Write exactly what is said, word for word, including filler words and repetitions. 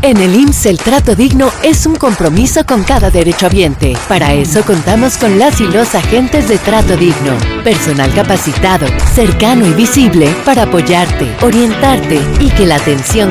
En el I M S S el trato digno es un compromiso con cada derechohabiente. Para eso contamos con las y los agentes de trato digno. Personal capacitado, cercano y visible para apoyarte, orientarte y que la atención